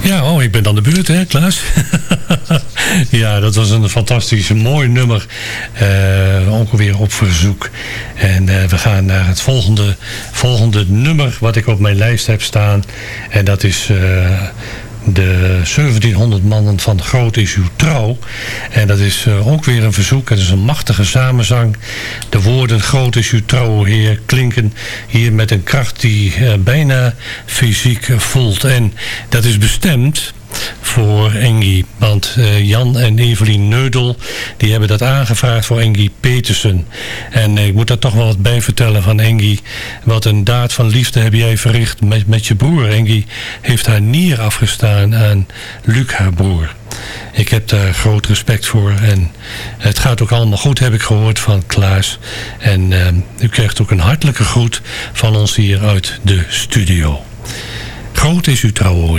Ja, ik ben aan de beurt, hè, Klaas? Ja, dat was een fantastisch mooi nummer. Ook weer op verzoek. En we gaan naar het volgende nummer wat ik op mijn lijst heb staan. En dat is de 1700 mannen van Groot is uw trouw. En dat is ook weer een verzoek. Het is een machtige samenzang. De woorden Groot is uw trouw, Heer, klinken hier met een kracht die bijna fysiek voelt. En dat is bestemd voor Engie. Want Jan en Evelien Neudel, die hebben dat aangevraagd voor Engie Petersen. En ik moet daar toch wel wat bij vertellen van Engie. Wat een daad van liefde heb jij verricht met je broer. Engie heeft haar nier afgestaan aan Luc, haar broer. Ik heb daar groot respect voor. En het gaat ook allemaal goed, heb ik gehoord van Klaas. En u krijgt ook een hartelijke groet van ons hier uit de studio. Groot is uw trouw.